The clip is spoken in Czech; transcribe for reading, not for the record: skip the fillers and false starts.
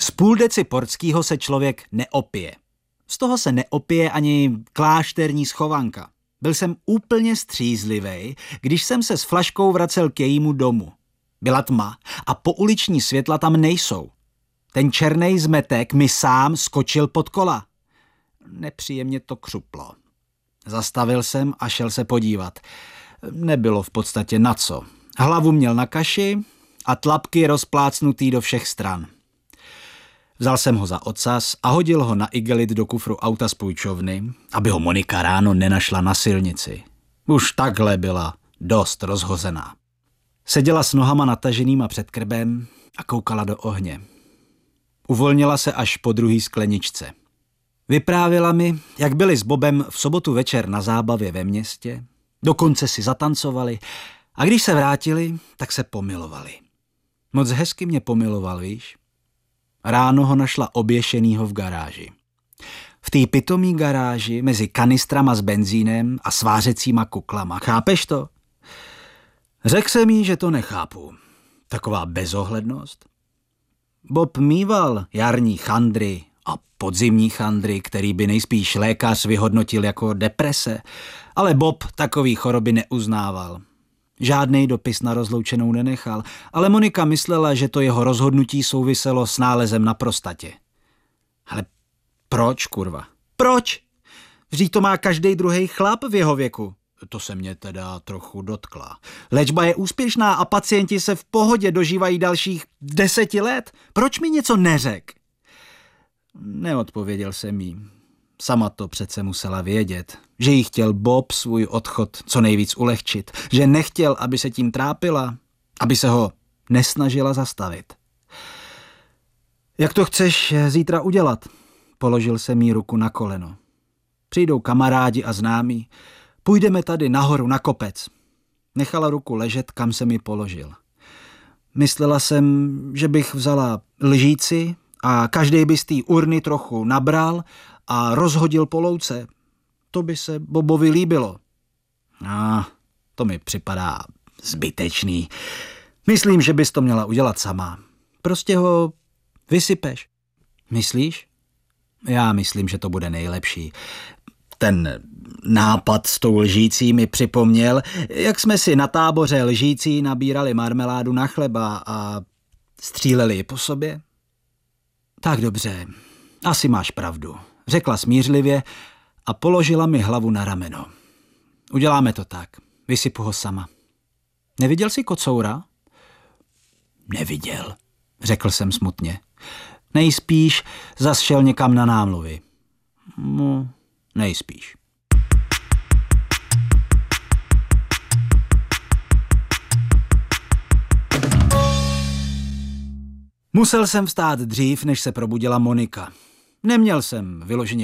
Z půl deci portskýho se člověk neopije. Z toho se neopije ani klášterní schovanka. Byl jsem úplně střízlivej, když jsem se s flaškou vracel k jejímu domu. Byla tma a pouliční světla tam nejsou. Ten černej zmetek mi sám skočil pod kola. Nepříjemně to křuplo. Zastavil jsem a šel se podívat. Nebylo v podstatě na co. Hlavu měl na kaši a tlapky rozplácnutý do všech stran. Vzal jsem ho za ocas a hodil ho na igelit do kufru auta z půjčovny, aby ho Monika ráno nenašla na silnici. Už takhle byla dost rozhozená. Seděla s nohama nataženýma před krbem a koukala do ohně. Uvolnila se až po druhý skleničce. Vyprávěla mi, jak byli s Bobem v sobotu večer na zábavě ve městě, dokonce si zatancovali a když se vrátili, tak se pomilovali. Moc hezky mě pomiloval, víš? Ráno ho našla oběšenýho v garáži. V té pitomý garáži mezi kanistrama s benzínem a svářecíma kuklama. Chápeš to? Řekl jsem jí, že to nechápu. Taková bezohlednost. Bob mýval jarní chandry a podzimní chandry, který by nejspíš lékař vyhodnotil jako deprese, ale Bob takový choroby neuznával. Žádnej dopis na rozloučenou nenechal, ale Monika myslela, že to jeho rozhodnutí souviselo s nálezem na prostatě. Ale proč, kurva? Proč? Vždyť to má každej druhej chlap v jeho věku. To se mě teda trochu dotkla. Léčba je úspěšná a pacienti se v pohodě dožívají dalších 10 let. Proč mi něco neřek? Neodpověděl jsem jí. Sama to přece musela vědět, že jí chtěl Bob svůj odchod co nejvíc ulehčit, že nechtěl, aby se tím trápila, aby se ho nesnažila zastavit. Jak to chceš zítra udělat? Položil jsem jí ruku na koleno. Přijdou kamarádi a známí, půjdeme tady nahoru na kopec. Nechala ruku ležet, kam jsem ji položil. Myslela jsem, že bych vzala lžíci a každej by z té urny trochu nabral a rozhodil po louce. To by se Bobovi líbilo. To mi připadá zbytečný. Myslím, že bys to měla udělat sama. Prostě ho vysypeš. Myslíš? Já myslím, že to bude nejlepší. Ten nápad s tou lžící mi připomněl, jak jsme si na táboře lžící nabírali marmeládu na chleba a stříleli ji po sobě. Tak dobře, asi máš pravdu, řekla smířlivě a položila mi hlavu na rameno. Uděláme to tak, vysypu ho sama. Neviděl jsi kocoura? Neviděl, řekl jsem smutně. Nejspíš zas šel někam na námluvy. No, nejspíš. Musel jsem vstát dřív, než se probudila Monika. Neměl jsem vyloženě